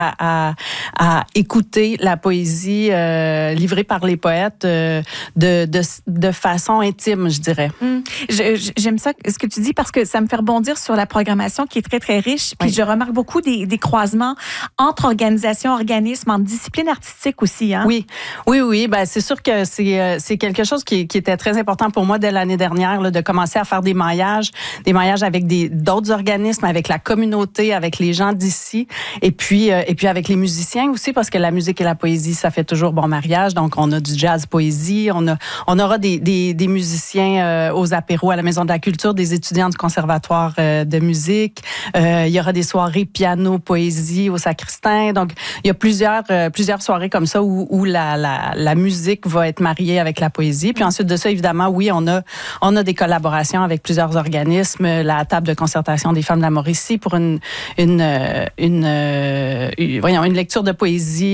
à écouter la poésie livrée par les poètes de façon intime, je dirais. J'aime ça, ce que tu dis, parce que ça me fait rebondir sur la programmation qui est très, très riche. Puis je remarque beaucoup des croisements entre organisations, organismes, entre disciplines artistiques aussi. Hein? Oui. Ben, c'est sûr que c'est quelque chose qui était très important pour moi dès l'année dernière, là, de commencer à faire des maillages avec d'autres organismes, avec la communauté, avec les gens d'ici, et puis avec les musiciens aussi, parce que la musique et la poésie, ça fait toujours bon mariage. Donc, on a du jazz poésie, on aura des musiciens aux apéros à la Maison de la Culture, des étudiants du Conservatoire de musique. Il y aura des soirées piano, poésie au Sacristain. Donc, il y a plusieurs soirées comme ça où la musique va être mariée avec la poésie. Puis ensuite de ça, évidemment, oui, on a des collaborations avec plusieurs organismes. La table de concertation des femmes de la Mauricie pour une lecture de poésie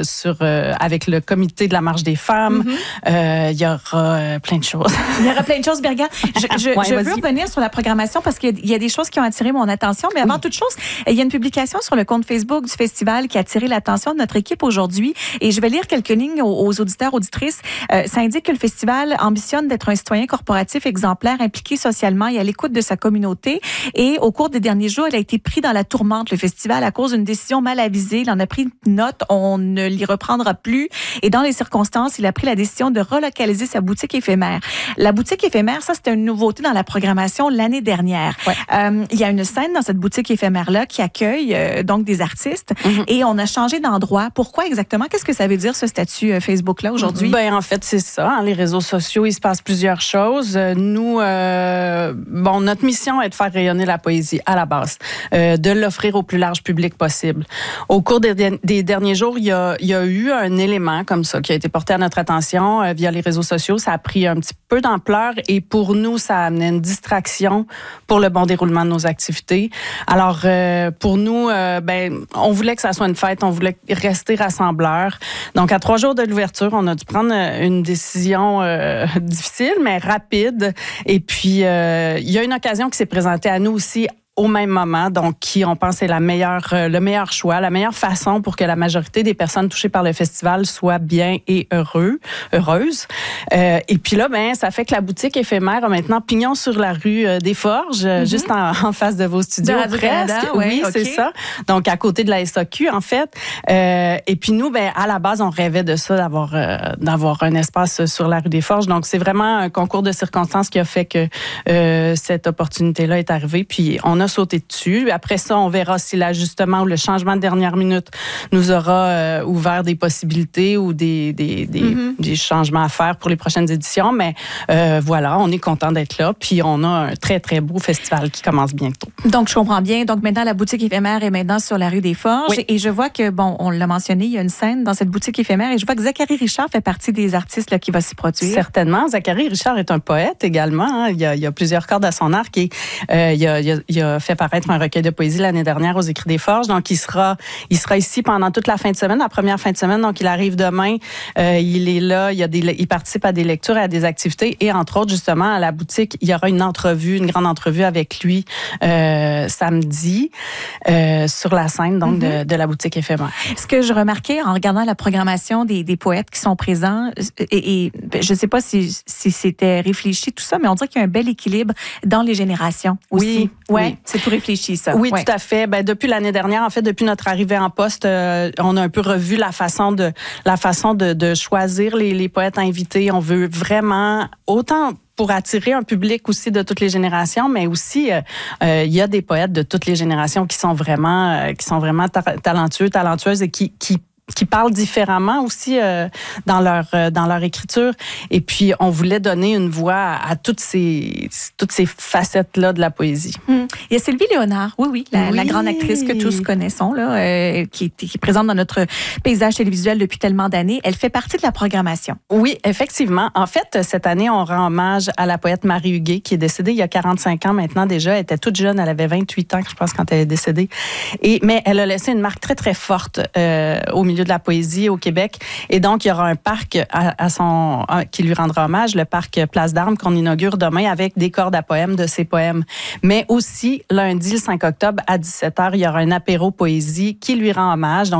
avec le comité de la marche des femmes. Il y aura plein de choses. Il y aura plein de choses, Birgit. Je veux revenir sur la programmation parce qu'il y a des choses qui ont attiré mon attention. Mais avant toute chose, il y a une publication sur le compte Facebook du festival qui a attiré l'attention de notre équipe aujourd'hui. Et je vais lire quelques lignes aux auditeurs, auditrices. Ça indique que le festival ambitionne d'être un citoyen corporatif exemplaire, impliqué socialement et à l'écoute de sa communauté. Et au cours des derniers jours, il a été pris dans la tourmente, le festival, à cause d'une décision mal avisée. Il en a pris une note, on ne l'y reprendra plus. Et dans les circonstances, il a pris la décision de relocaliser sa boutique éphémère. La boutique éphémère, ça, c'était une nouveauté dans la programmation l'année dernière. Ouais. Il y a une scène dans cette boutique éphémère-là qui accueille donc des artistes et on a changé d'endroit. Pourquoi exactement? Qu'est-ce que ça veut dire, ce statut Facebook-là, aujourd'hui? Ben, en fait, c'est ça. Hein, les réseaux sociaux, il se passe plusieurs choses. Nous, notre mission est de faire rayonner la poésie à la base, de l'offrir au plus large public possible. Au cours des derniers jours, il y a eu un élément comme ça qui a été porté à notre attention via les réseaux sociaux. Ça a pris un petit peu d'ampleur et pour nous, ça a amené une distraction pour le bon déroulement de nos activités. Alors, pour nous, on voulait que ça soit une fête, on voulait rester rassembleurs. Donc, à 3 jours de l'ouverture, on a dû prendre une décision difficile, mais rapide. Et puis, il y a une occasion qui s'est présentée à nous aussi au même moment, donc qui, on pense, est le meilleur choix, la meilleure façon pour que la majorité des personnes touchées par le festival soient bien et heureuses. Et puis là, ça fait que la boutique éphémère a maintenant pignon sur la rue des Forges, juste en face de vos studios, presque. Oui, c'est ça. Donc, à côté de la SAQ, en fait. Et puis nous, à la base, on rêvait de ça, d'avoir un espace sur la rue des Forges. Donc, c'est vraiment un concours de circonstances qui a fait que cette opportunité-là est arrivée. Puis, on a sauté dessus. Après ça, on verra si l'ajustement ou le changement de dernière minute nous aura ouvert des possibilités ou des changements à faire pour les prochaines éditions. Mais voilà, on est content d'être là. Puis on a un très, très beau festival qui commence bientôt. Donc, je comprends bien. Donc, maintenant, la boutique éphémère est maintenant sur la rue des Forges. Oui. Et je vois que, on l'a mentionné, il y a une scène dans cette boutique éphémère. Et je vois que Zachary Richard fait partie des artistes là, qui va s'y produire. Certainement. Zachary Richard est un poète également. Hein. Il y a plusieurs cordes à son arc et il a fait paraître un recueil de poésie l'année dernière aux Écrits des Forges. Donc, il sera ici pendant toute la fin de semaine, la première fin de semaine. Donc, il arrive demain. Il est là. Il participe à des lectures et à des activités. Et entre autres, justement, à la boutique, il y aura une grande entrevue avec lui samedi sur la scène donc de la boutique éphémère. Ce que je remarquais en regardant la programmation des poètes qui sont présents, et je ne sais pas si c'était réfléchi tout ça, mais on dirait qu'il y a un bel équilibre dans les générations aussi. Oui. C'est tout réfléchi, ça. Oui, tout à fait. Depuis l'année dernière, en fait, depuis notre arrivée en poste, on a un peu revu la façon de choisir les poètes invités. On veut vraiment autant pour attirer un public aussi de toutes les générations, mais aussi il y a des poètes de toutes les générations qui sont vraiment talentueuses et qui parlent différemment aussi dans leur écriture. Et puis, on voulait donner une voix à toutes ces facettes-là de la poésie. Il y a Sylvie Léonard, la grande actrice que tous connaissons, là, qui est présente dans notre paysage télévisuel depuis tellement d'années. Elle fait partie de la programmation. Oui, effectivement. En fait, cette année, on rend hommage à la poète Marie Huguet, qui est décédée il y a 45 ans maintenant déjà. Elle était toute jeune, elle avait 28 ans, je pense, quand elle est décédée. Mais elle a laissé une marque très, très forte au milieu de la poésie au Québec. Et donc, il y aura un parc qui lui rendra hommage, le parc Place d'Armes, qu'on inaugure demain avec des cordes à poèmes de ses poèmes. Mais aussi, lundi, le 5 octobre, à 17h, il y aura un apéro poésie qui lui rend hommage. Donc,